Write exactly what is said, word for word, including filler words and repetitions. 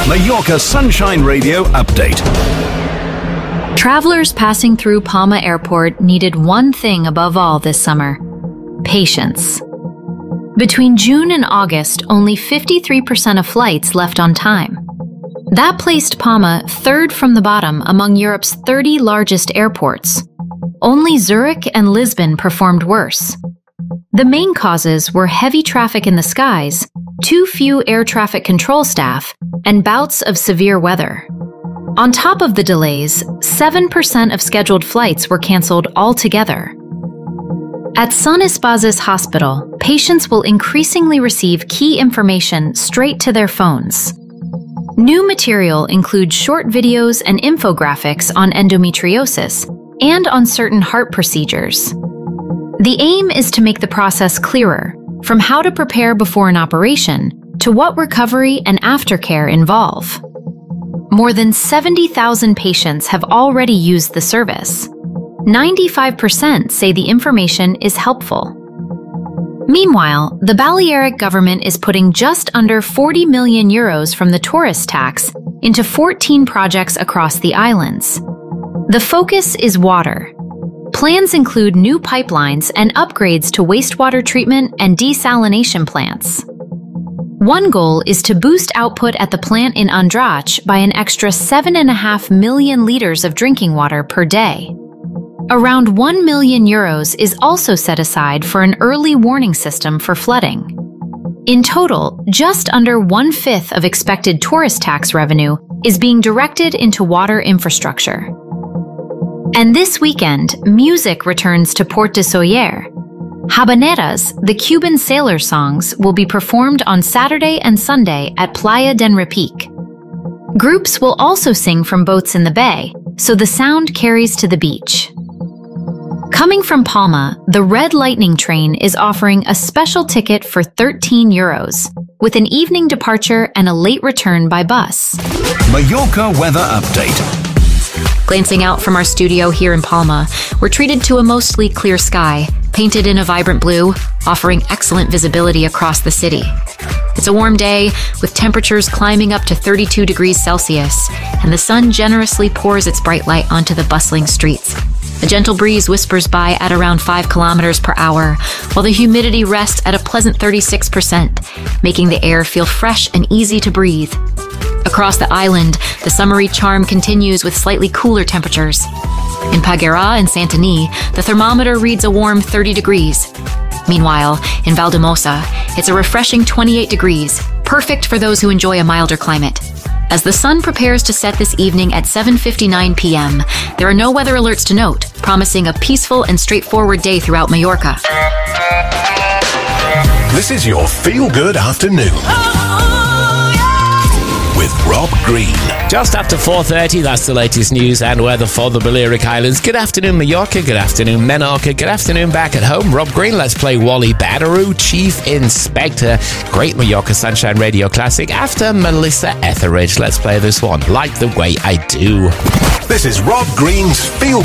Mallorca Sunshine Radio update. Travelers passing through Palma Airport needed one thing above all this summer: patience. Between June and August, only fifty-three percent of flights left on time. That placed Palma third from the bottom among Europe's thirty largest airports. Only Zurich and Lisbon performed worse. The main causes were heavy traffic in the skies, too few air traffic control staff, and bouts of severe weather. On top of the delays, seven percent of scheduled flights were canceled altogether. At San Espases Hospital, patients will increasingly receive key information straight to their phones. New material includes short videos and infographics on endometriosis and on certain heart procedures. The aim is to make the process clearer, from how to prepare before an operation to what recovery and aftercare involve. More than seventy thousand patients have already used the service. ninety-five percent say the information is helpful. Meanwhile, the Balearic government is putting just under forty million euros from the tourist tax into fourteen projects across the islands. The focus is water. Plans include new pipelines and upgrades to wastewater treatment and desalination plants. One goal is to boost output at the plant in Andrach by an extra seven point five million liters of drinking water per day. Around one million euros is also set aside for an early warning system for flooding. In total, just under one-fifth of expected tourist tax revenue is being directed into water infrastructure. And this weekend, music returns to Port de Sóller. Habaneras, the Cuban sailor songs, will be performed on Saturday and Sunday at Playa del Repique. Groups will also sing from boats in the bay, so the sound carries to the beach. Coming from Palma, the Red Lightning train is offering a special ticket for thirteen euros, with an evening departure and a late return by bus. Mallorca weather update. Glancing out from our studio here in Palma, we're treated to a mostly clear sky, painted in a vibrant blue, offering excellent visibility across the city. It's a warm day, with temperatures climbing up to thirty-two degrees Celsius, and the sun generously pours its bright light onto the bustling streets. A gentle breeze whispers by at around five kilometers per hour, while the humidity rests at a pleasant thirty-six percent, making the air feel fresh and easy to breathe. Across the island, the summery charm continues with slightly cooler temperatures. In Paguera and Santany, the thermometer reads a warm thirty degrees. Meanwhile, in Valdemosa, it's a refreshing twenty-eight degrees, perfect for those who enjoy a milder climate. As the sun prepares to set this evening at seven fifty-nine p m, there are no weather alerts to note, promising a peaceful and straightforward day throughout Mallorca. This is your feel-good afternoon. With Rob Green. Just after four thirty, that's the latest news and weather for the Balearic Islands. Good afternoon, Mallorca. Good afternoon, Menorca. Good afternoon back at home. Rob Green, let's play Wally Badarou, Chief Inspector. Great Mallorca Sunshine Radio classic. After Melissa Etheridge, let's play this one, Like the Way I Do. This is Rob Green's Feel